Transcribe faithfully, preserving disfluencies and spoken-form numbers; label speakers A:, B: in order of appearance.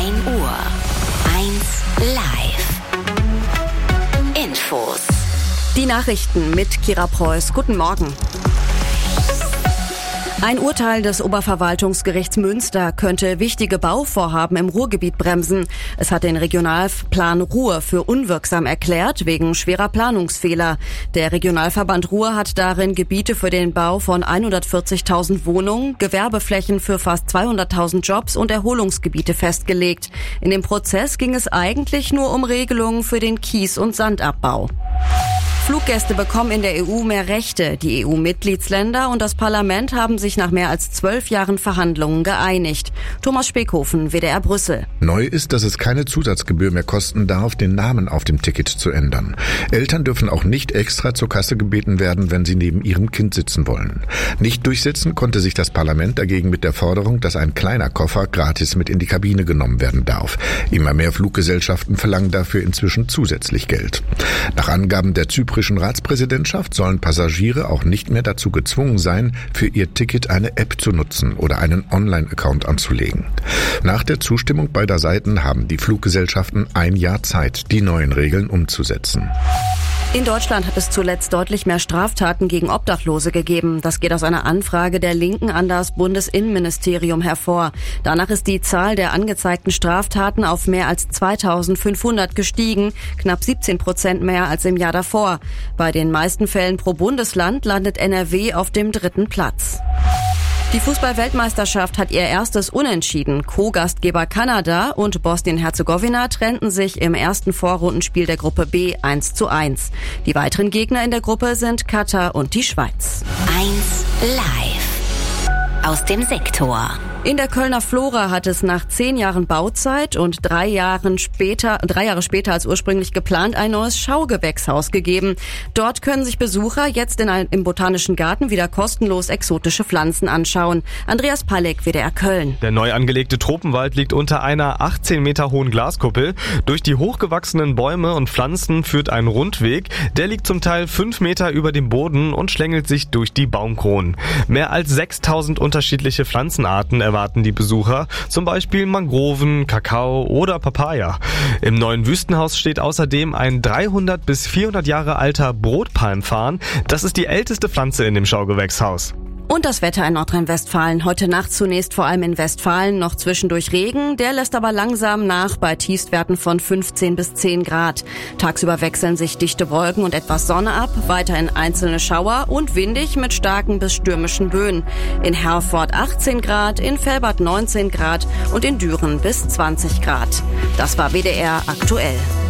A: ein Uhr. eins live. Infos.
B: Die Nachrichten mit Kira Preuß. Guten Morgen. Ein Urteil des Oberverwaltungsgerichts Münster könnte wichtige Bauvorhaben im Ruhrgebiet bremsen. Es hat den Regionalplan Ruhr für unwirksam erklärt, wegen schwerer Planungsfehler. Der Regionalverband Ruhr hat darin Gebiete für den Bau von hundertvierzigtausend Wohnungen, Gewerbeflächen für fast zweihunderttausend Jobs und Erholungsgebiete festgelegt. In dem Prozess ging es eigentlich nur um Regelungen für den Kies- und Sandabbau. Fluggäste bekommen in der E U mehr Rechte. Die E U-Mitgliedsländer und das Parlament haben sich nach mehr als zwölf Jahren Verhandlungen geeinigt. Thomas Speckhofen, W D R Brüssel.
C: Neu ist, dass es keine Zusatzgebühr mehr kosten darf, den Namen auf dem Ticket zu ändern. Eltern dürfen auch nicht extra zur Kasse gebeten werden, wenn sie neben ihrem Kind sitzen wollen. Nicht durchsetzen konnte sich das Parlament dagegen mit der Forderung, dass ein kleiner Koffer gratis mit in die Kabine genommen werden darf. Immer mehr Fluggesellschaften verlangen dafür inzwischen zusätzlich Geld. Nach Angaben der zyprischen Ratspräsidentschaft sollen Passagiere auch nicht mehr dazu gezwungen sein, für ihr Ticket eine App zu nutzen oder einen Online-Account anzulegen. Nach der Zustimmung beider Seiten haben die Fluggesellschaften ein Jahr Zeit, die neuen Regeln umzusetzen.
B: In Deutschland hat es zuletzt deutlich mehr Straftaten gegen Obdachlose gegeben. Das geht aus einer Anfrage der Linken an das Bundesinnenministerium hervor. Danach ist die Zahl der angezeigten Straftaten auf mehr als zweitausendfünfhundert gestiegen, knapp siebzehn Prozent mehr als im Jahr davor. Bei den meisten Fällen pro Bundesland landet N R W auf dem dritten Platz. Die Fußball-Weltmeisterschaft hat ihr erstes Unentschieden. Co-Gastgeber Kanada und Bosnien-Herzegowina trennten sich im ersten Vorrundenspiel der Gruppe B eins zu eins. Die weiteren Gegner in der Gruppe sind Katar und die Schweiz.
A: eins live. Aus dem Sektor.
B: In der Kölner Flora hat es nach zehn Jahren Bauzeit und drei Jahren später, drei Jahre später als ursprünglich geplant, ein neues Schaugewächshaus gegeben. Dort können sich Besucher jetzt in ein, im Botanischen Garten wieder kostenlos exotische Pflanzen anschauen. Andreas Palek, W D R Köln.
D: Der neu angelegte Tropenwald liegt unter einer achtzehn Meter hohen Glaskuppel. Durch die hochgewachsenen Bäume und Pflanzen führt ein Rundweg. Der liegt zum Teil fünf Meter über dem Boden und schlängelt sich durch die Baumkronen. Mehr als sechstausend unterschiedliche Pflanzenarten erwarten die Besucher, zum Beispiel Mangroven, Kakao oder Papaya. Im neuen Wüstenhaus steht außerdem ein dreihundert bis vierhundert Jahre alter Brotpalmfarn. Das ist die älteste Pflanze in dem Schaugewächshaus.
B: Und das Wetter in Nordrhein-Westfalen. Heute Nacht zunächst vor allem in Westfalen noch zwischendurch Regen. Der lässt aber langsam nach bei Tiefstwerten von fünfzehn bis zehn Grad. Tagsüber wechseln sich dichte Wolken und etwas Sonne ab. Weiterhin einzelne Schauer und windig mit starken bis stürmischen Böen. In Herford achtzehn Grad, in Velbert neunzehn Grad und in Düren bis zwanzig Grad. Das war W D R aktuell.